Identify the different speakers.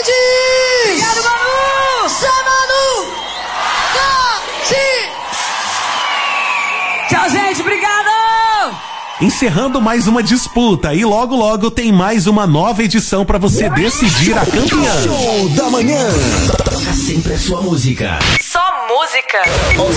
Speaker 1: Obrigado, Manu!
Speaker 2: Manu!
Speaker 1: Tchau, gente, obrigado!
Speaker 3: Encerrando mais uma disputa e logo logo tem mais uma nova edição pra você decidir a campeã.
Speaker 4: Show da Manhã. Toca sempre a sua música.
Speaker 1: Só música.